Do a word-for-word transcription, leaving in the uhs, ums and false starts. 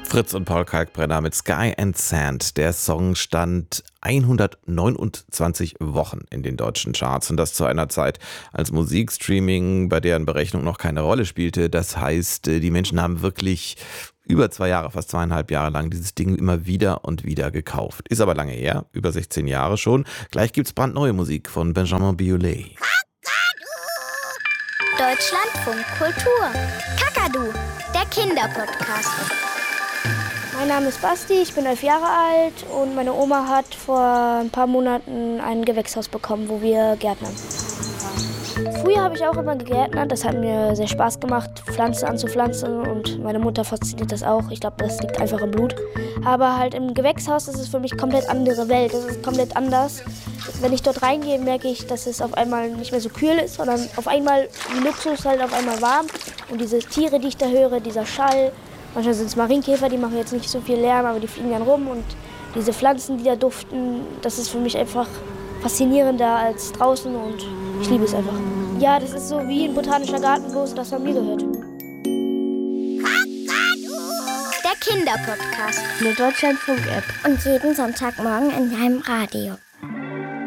Fritz und Paul Kalkbrenner mit Sky and Sand. Der Song stand hundertneunundzwanzig Wochen in den deutschen Charts und das zu einer Zeit, als Musikstreaming bei deren Berechnung noch keine Rolle spielte. Das heißt, die Menschen haben wirklich über zwei Jahre, fast zweieinhalb Jahre lang dieses Ding immer wieder und wieder gekauft. Ist aber lange her, über sechzehn Jahre schon. Gleich gibt's brandneue Musik von Benjamin Biolay. Deutschlandfunk Kultur. Kakadu, der Kinderpodcast. Mein Name ist Basti, ich bin elf Jahre alt und meine Oma hat vor ein paar Monaten ein Gewächshaus bekommen, wo wir gärtnern. Früher habe ich auch immer gegärtnert, das hat mir sehr Spaß gemacht, Pflanzen anzupflanzen und meine Mutter fasziniert das auch. Ich glaube, das liegt einfach im Blut. Aber halt im Gewächshaus ist es für mich komplett andere Welt, das ist komplett anders. Wenn ich dort reingehe, merke ich, dass es auf einmal nicht mehr so kühl ist, sondern auf einmal die Luxus ist halt auf einmal warm. Und diese Tiere, die ich da höre, dieser Schall, manchmal sind es Marienkäfer, die machen jetzt nicht so viel Lärm, aber die fliegen dann rum. Und diese Pflanzen, die da duften, das ist für mich einfach faszinierender als draußen und ich liebe es einfach. Ja, das ist so wie ein botanischer Garten, bloß das von mir gehört. Der Kinderpodcast. Eine Deutschlandfunk-App. Und jeden Sonntagmorgen in deinem Radio.